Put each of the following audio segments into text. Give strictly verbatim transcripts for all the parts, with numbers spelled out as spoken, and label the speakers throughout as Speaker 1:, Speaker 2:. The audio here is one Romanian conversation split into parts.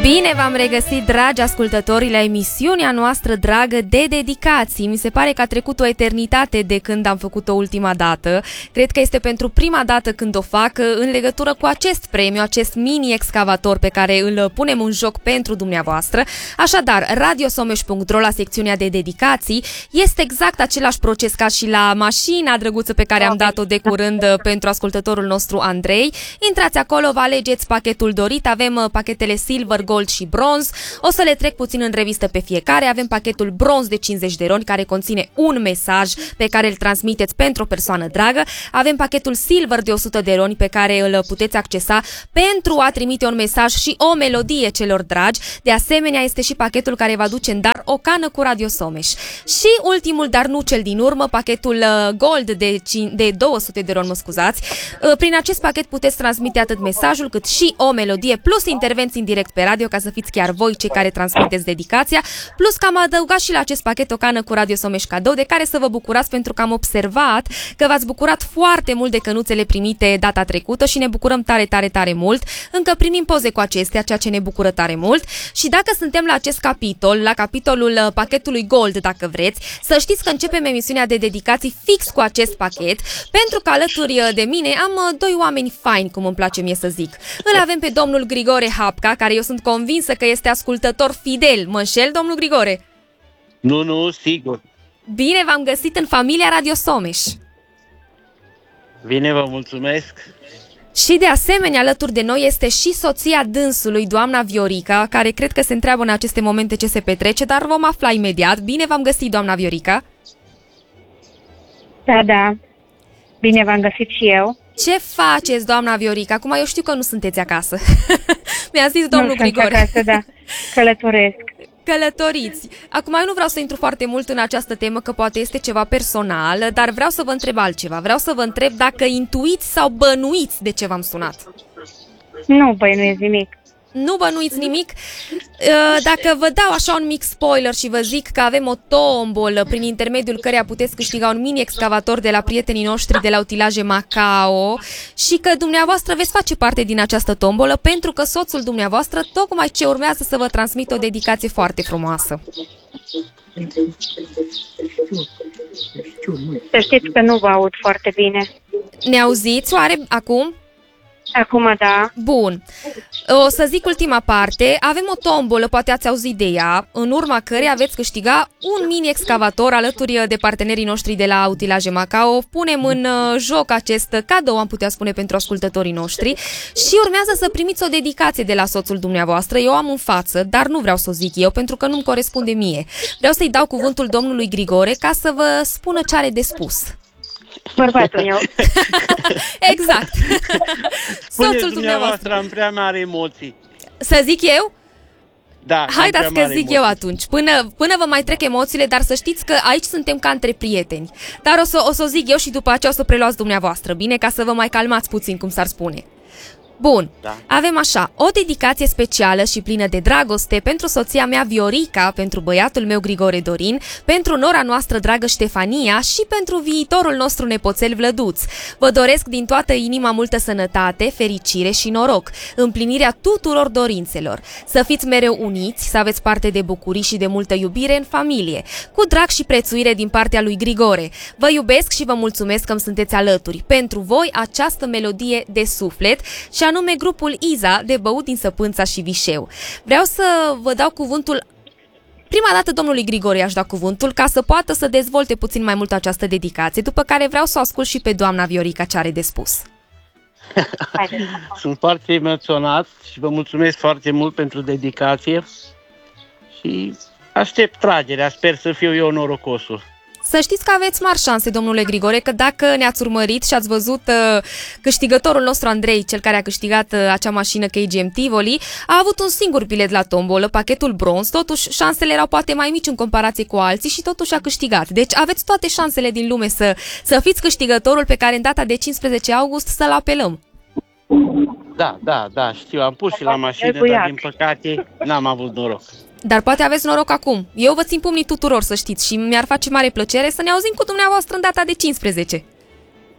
Speaker 1: Bine v-am regăsit, dragi ascultători, la emisiunea noastră dragă de dedicații. Mi se pare că a trecut o eternitate de când am făcut-o ultima dată. Cred că este pentru prima dată când o fac în legătură cu acest premiu, acest mini-excavator pe care îl punem în joc pentru dumneavoastră. Așadar, radio someș punct ro la secțiunea de dedicații este exact același proces ca și la mașina drăguță pe care am dat-o de curând pentru ascultătorul nostru Andrei. Intrați acolo, vă alegeți pachetul dorit, avem pachetele Silver, Gold și Bronz. O să le trec puțin în revistă pe fiecare. Avem pachetul Bronz de cincizeci de roni care conține un mesaj pe care îl transmiteți pentru o persoană dragă. Avem pachetul Silver de o sută de roni pe care îl puteți accesa pentru a trimite un mesaj și o melodie celor dragi. De asemenea, este și pachetul care va duce în dar o cană cu Radio Someș. Și ultimul, dar nu cel din urmă, pachetul Gold de, de două sute de roni, mă scuzați. Prin acest pachet puteți transmite atât mesajul cât și o melodie, plus intervenții în direct pe radio, ca să fiți chiar voi cei care transmiteți dedicația, plus că am adăugat și la acest pachet o cană cu Radio Someș cadou, de care să vă bucurați, pentru că am observat că v-ați bucurat foarte mult de cănuțele primite data trecută și ne bucurăm tare, tare, tare mult. Încă primim poze cu acestea, ceea ce ne bucură tare mult. Și dacă suntem la acest capitol, la capitolul pachetului Gold, dacă vreți, să știți că începem emisiunea de dedicații fix cu acest pachet, pentru că alături de mine am doi oameni faini, cum îmi place mie să zic. Îl avem pe domnul Grigore Hapca, care eu sunt convinsă că este ascultător fidel. Mă înșel, domnul Grigore?
Speaker 2: Nu, nu, sigur.
Speaker 1: Bine v-am găsit în familia Radio Someș.
Speaker 2: Bine, vă mulțumesc.
Speaker 1: Și de asemenea, alături de noi este și soția dânsului, doamna Viorica, care cred că se întreabă în aceste momente ce se petrece, dar vom afla imediat. Bine v-am găsit, doamna Viorica.
Speaker 3: Da, da. Bine v-am găsit și eu.
Speaker 1: Ce faceți, doamna Viorica? Acum eu știu că nu sunteți acasă. Mi-a zis domnul
Speaker 3: nu
Speaker 1: Grigore.
Speaker 3: Sunt acasă, da. Călătoresc.
Speaker 1: Călătoriți. Acum eu nu vreau să intru foarte mult în această temă, că poate este ceva personal, dar vreau să vă întreb altceva. Vreau să vă întreb dacă intuiți sau bănuiți de ce v-am sunat.
Speaker 3: Nu bănuiesc nimic.
Speaker 1: Nu bănuiți nimic? Dacă vă dau așa un mic spoiler și vă zic că avem o tombolă prin intermediul căreia puteți câștiga un mini-excavator de la prietenii noștri de la Utilaje Macao și că dumneavoastră veți face parte din această tombolă, pentru că soțul dumneavoastră tocmai ce urmează să vă transmită o dedicație foarte frumoasă.
Speaker 3: Să știți că nu vă aud foarte bine.
Speaker 1: Ne auziți oare acum?
Speaker 3: Acum da.
Speaker 1: Bun. O să zic ultima parte. Avem o tombolă, poate ați auzit de ea, în urma căreia veți câștiga un mini-excavator alături de partenerii noștri de la Utilaje Macao. Punem în joc acest cadou, am putea spune, pentru ascultătorii noștri și urmează să primiți o dedicație de la soțul dumneavoastră. Eu am în față, dar nu vreau să o zic eu, pentru că nu-mi corespunde mie. Vreau să-i dau cuvântul domnului Grigore ca să vă spună ce are de spus.
Speaker 3: Bărbatul meu.
Speaker 1: Exact.
Speaker 2: Soțul dumneavoastră am prea mari emoții.
Speaker 1: Să zic eu?
Speaker 2: Da.
Speaker 1: Haideți că zic emoții. Eu atunci, până, până vă mai trec emoțiile, dar să știți că aici suntem ca între prieteni. Dar o să o să zic eu și după aceea o să preluați dumneavoastră, bine? Ca să vă mai calmați puțin, cum s-ar spune. Bun, da. Avem așa, o dedicație specială și plină de dragoste pentru soția mea Viorica, pentru băiatul meu Grigore Dorin, pentru nora noastră dragă Ștefania și pentru viitorul nostru nepoțel Vlăduț. Vă doresc din toată inima multă sănătate, fericire și noroc, împlinirea tuturor dorințelor. Să fiți mereu uniți, să aveți parte de bucurii și de multă iubire în familie. Cu drag și prețuire din partea lui Grigore. Vă iubesc și vă mulțumesc că îmi sunteți alături. Pentru voi această melodie de suflet și anume grupul Iza de băut din Săpânța și Vișeu. Vreau să vă dau cuvântul, prima dată domnului Grigore aș da cuvântul, ca să poată să dezvolte puțin mai mult această dedicație, după care vreau să o ascult și pe doamna Viorica ce are de spus.
Speaker 2: Sunt foarte emoționat și vă mulțumesc foarte mult pentru dedicație și aștept tragerea, sper să fiu eu norocosul.
Speaker 1: Să știți că aveți mari șanse, domnule Grigore, că dacă ne-ați urmărit și ați văzut uh, câștigătorul nostru Andrei, cel care a câștigat uh, acea mașină K G M Tivoli, a avut un singur bilet la tombolă, pachetul Bronz, totuși șansele erau poate mai mici în comparație cu alții și totuși a câștigat. Deci aveți toate șansele din lume să, să fiți câștigătorul pe care în data de cincisprezece august să-l apelăm.
Speaker 2: Da, da, da, știu, am pus și la mașină, dar din păcate n-am avut noroc.
Speaker 1: Dar poate aveți noroc acum. Eu vă țin pumnii tuturor, să știți, și mi-ar face mare plăcere să ne auzim cu dumneavoastră în data de cincisprezece.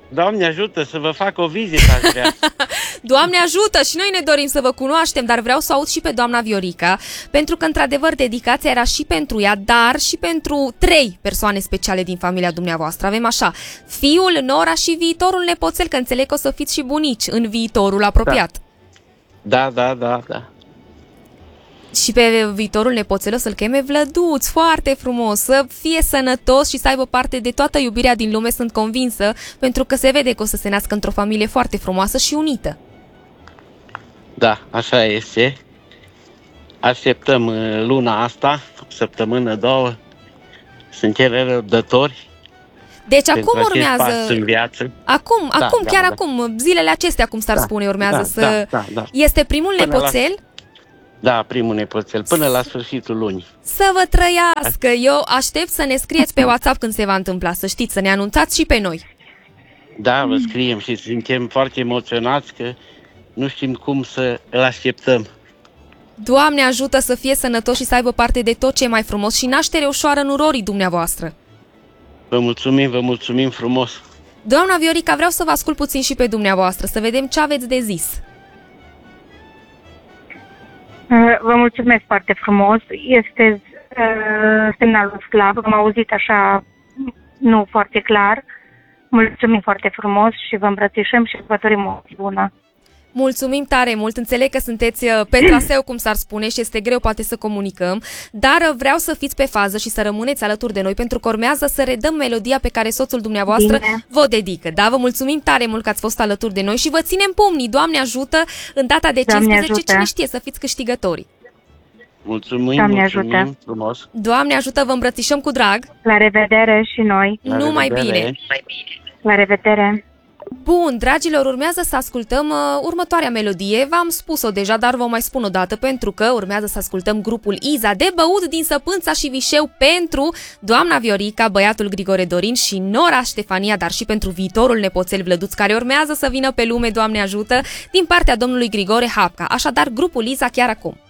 Speaker 2: Doamne ajută să vă fac o vizită, aș vrea.
Speaker 1: Doamne ajută, și noi ne dorim să vă cunoaștem, dar vreau să aud și pe doamna Viorica, pentru că, într-adevăr, dedicația era și pentru ea, dar și pentru trei persoane speciale din familia dumneavoastră. Avem așa, fiul, nora și viitorul nepoțel, că înțeleg că o să fiți și bunici în viitorul apropiat.
Speaker 2: Da, da, da, da.
Speaker 1: Și pe viitorul nepoțel o să-l cheme Vlăduț, foarte frumos, să fie sănătos și să aibă parte de toată iubirea din lume, sunt convinsă, pentru că se vede că o să se nască într-o familie foarte frumoasă și unită.
Speaker 2: Da, așa este. Așteptăm uh, luna asta, o săptămână, două. Suntem răbdători.
Speaker 1: Deci acum
Speaker 2: pentru acest pas
Speaker 1: urmează,
Speaker 2: în viață.
Speaker 1: acum,
Speaker 2: Da,
Speaker 1: acum
Speaker 2: da,
Speaker 1: chiar
Speaker 2: da.
Speaker 1: acum, zilele acestea, cum s-ar
Speaker 2: Da,
Speaker 1: spune, urmează
Speaker 2: da,
Speaker 1: să...
Speaker 2: da, da, da.
Speaker 1: Este primul
Speaker 2: Până la-
Speaker 1: nepoțel?
Speaker 2: Da, primul nepoțel, până la sfârșitul lunii.
Speaker 1: Să vă trăiască! Eu aștept să ne scrieți pe WhatsApp când se va întâmpla, să știți, să ne anunțați și pe noi.
Speaker 2: Da, vă scriem și suntem foarte emoționați că nu știm cum să îl așteptăm.
Speaker 1: Doamne ajută să fie sănătos și să aibă parte de tot ce e mai frumos și naștere ușoară în urorii dumneavoastră.
Speaker 2: Vă mulțumim, vă mulțumim frumos.
Speaker 1: Doamna Viorica, vreau să vă ascult puțin și pe dumneavoastră, să vedem ce aveți de zis.
Speaker 3: Uh, Vă mulțumesc foarte frumos. Este uh, semnalul slab. Am auzit așa, nu foarte clar. Mulțumim foarte frumos și vă îmbrățișăm și vă dorim o zi bună.
Speaker 1: Mulțumim tare mult, înțeleg că sunteți uh, pe traseu, cum s-ar spune, și este greu poate să comunicăm, dar uh, vreau să fiți pe fază și să rămâneți alături de noi, pentru că urmează să redăm melodia pe care soțul dumneavoastră
Speaker 3: Bine.
Speaker 1: vă dedică. Da, vă mulțumim tare mult că ați fost alături de noi și vă ținem pumnii. Doamne ajută, în data de
Speaker 3: Doamne
Speaker 1: cincisprezece,
Speaker 3: ajută.
Speaker 1: cine știe, să fiți câștigătorii.
Speaker 2: Mulțumim,
Speaker 3: Doamne
Speaker 2: mulțumim
Speaker 3: ajută.
Speaker 2: frumos.
Speaker 1: Doamne ajută, vă îmbrățișăm cu drag.
Speaker 3: La revedere și noi.
Speaker 2: La
Speaker 1: Numai
Speaker 2: revedere.
Speaker 1: bine.
Speaker 3: La revedere.
Speaker 1: Bun, dragilor, urmează să ascultăm uh, următoarea melodie. V-am spus-o deja, dar vă mai spun o dată, pentru că urmează să ascultăm grupul Iza de băut din Săpânța și Vișeu pentru doamna Viorica, băiatul Grigore Dorin și nora Ștefania, dar și pentru viitorul nepoțel Vlăduț, care urmează să vină pe lume, Doamne ajută, din partea domnului Grigore Hapca. Așadar, grupul Iza chiar acum.